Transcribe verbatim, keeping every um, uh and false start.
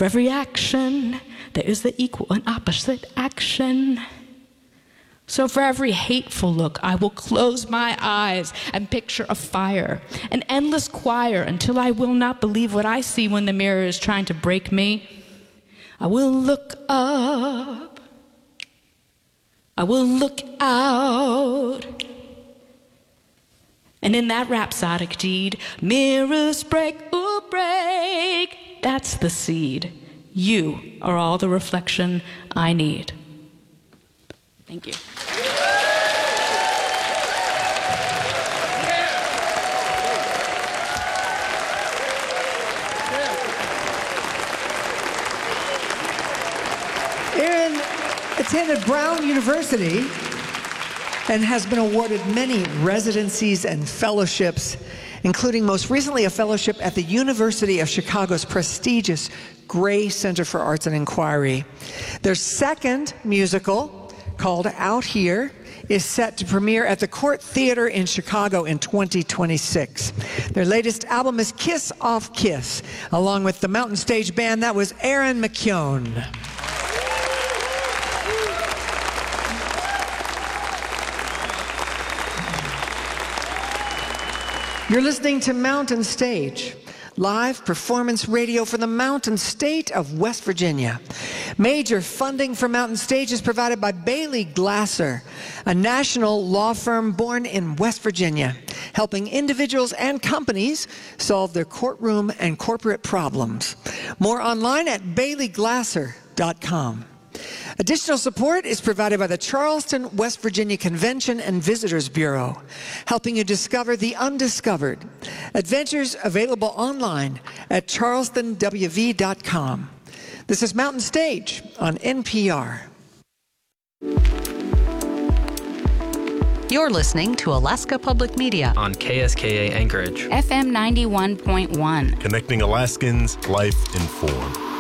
For every action, there is the equal and opposite action. So for every hateful look, I will close my eyes and picture a fire, an endless choir, until I will not believe what I see when the mirror is trying to break me. I will look up. I will look out. And in that rhapsodic deed, mirrors break, ooh, break. That's the seed. You are all the reflection I need. Thank you. Erin attended Brown University and has been awarded many residencies and fellowships, including most recently a fellowship at the University of Chicago's prestigious Gray Center for Arts and Inquiry. Their second musical, called Out Here, is set to premiere at the Court Theater in Chicago in twenty twenty-six. Their latest album is Kiss Off Kiss, along with the Mountain Stage Band. That was Erin McKeown. You're listening to Mountain Stage, live performance radio for the Mountain State of West Virginia. Major funding for Mountain Stage is provided by Bailey Glasser, a national law firm born in West Virginia, helping individuals and companies solve their courtroom and corporate problems. More online at bailey glasser dot com. Additional support is provided by the Charleston, West Virginia Convention and Visitors Bureau, helping you discover the undiscovered. Adventures available online at charleston w v dot com. This is Mountain Stage on N P R. You're listening to Alaska Public Media on K S K A Anchorage, F M ninety-one point one. Connecting Alaskans, life informed.